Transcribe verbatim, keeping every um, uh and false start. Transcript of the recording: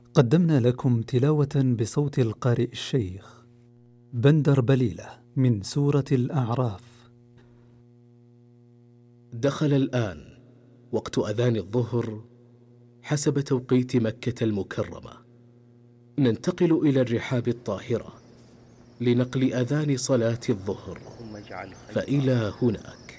قدمنا لكم تلاوة بصوت القارئ الشيخ بندر بليلة من سورة الأعراف. دخل الآن وقت أذان الظهر حسب توقيت مكة المكرمة. ننتقل إلى الرحاب الطاهرة لنقل أذان صلاة الظهر، فإلى هناك.